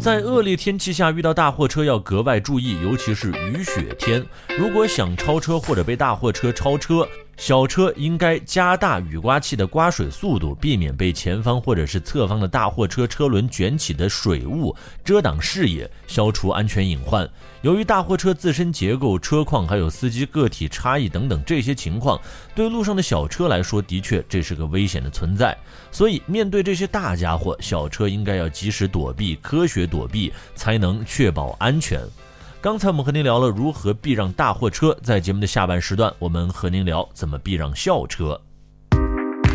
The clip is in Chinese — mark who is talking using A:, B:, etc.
A: 在恶劣天气下遇到大货车要格外注意，尤其是雨雪天。如果想超车或者被大货车超车，小车应该加大雨刮器的刮水速度，避免被前方或者是侧方的大货车车轮卷起的水雾遮挡视野，消除安全隐患。由于大货车自身结构、车况还有司机个体差异等等这些情况，对路上的小车来说，的确这是个危险的存在。所以面对这些大家伙，小车应该要及时躲避，科学躲避，才能确保安全。刚才我们和您聊了如何避让大货车，在节目的下半时段，我们和您聊怎么避让校车。